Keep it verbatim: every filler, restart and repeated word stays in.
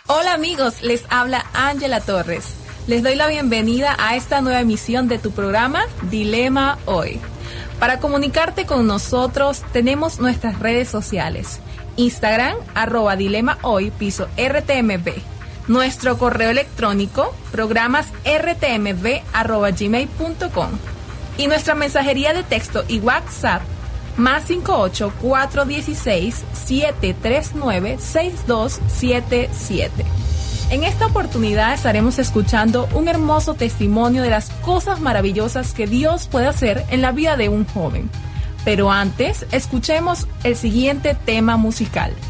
Hola amigos, les habla Ángela Torres. Les doy la bienvenida a esta nueva emisión de tu programa Dilema Hoy. Para comunicarte con nosotros tenemos nuestras redes sociales. Instagram, arroba Dilema Hoy, piso R T M B. Nuestro correo electrónico, programas r t m b arroba gmail punto com. Y nuestra mensajería de texto y WhatsApp, más cinco ocho cuatro uno seis siete tres nueve seis dos siete siete. En esta oportunidad estaremos escuchando un hermoso testimonio de las cosas maravillosas que Dios puede hacer en la vida de un joven. Pero antes, escuchemos el siguiente tema musical.